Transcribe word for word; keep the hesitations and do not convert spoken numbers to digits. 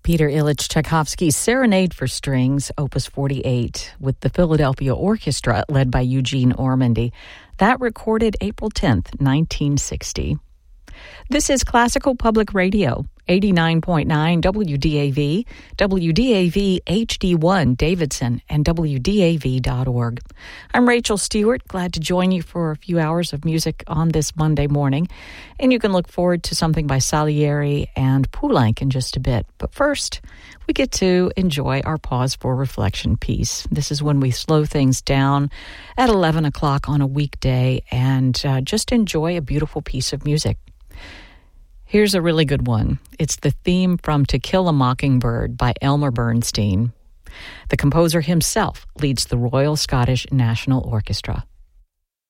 Peter Ilyich Tchaikovsky's Serenade for Strings, Opus forty-eight, with the Philadelphia Orchestra led by Eugene Ormandy. That recorded April tenth, nineteen sixty. This is Classical Public Radio, eighty-nine point nine W D A V, W D A V H D one Davidson, and W D A V dot org. I'm Rachel Stewart, glad to join you for a few hours of music on this Monday morning. And you can look forward to something by Salieri and Poulenc in just a bit. But first, we get to enjoy our Pause for Reflection piece. This is when we slow things down at eleven o'clock on a weekday and uh, just enjoy a beautiful piece of music. Here's a really good one. It's the theme from To Kill a Mockingbird by Elmer Bernstein. The composer himself leads the Royal Scottish National Orchestra.